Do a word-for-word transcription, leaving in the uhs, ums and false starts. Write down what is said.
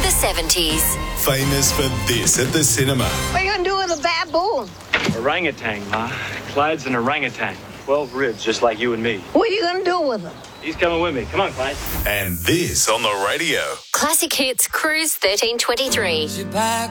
the seventies. Famous for this at the cinema. What are you going to do with a baboon? Orangutan, Ma. Clyde's an orangutan. Twelve ribs, just like you and me. What are you going to do with them? He's coming with me. Come on, Clyde. And this on the radio. Classic Hits Cruise thirteen twenty-three. She packed